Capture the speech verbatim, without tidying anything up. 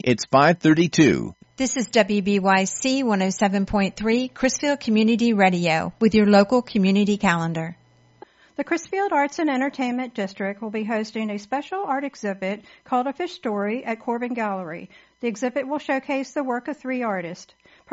It's five thirty-two. This is W B Y C one oh seven point three, Crisfield Community Radio, with your local community calendar. The Crisfield Arts and Entertainment District will be hosting a special art exhibit called A Fish Story at Corbin Gallery. The exhibit will showcase the work of three artists,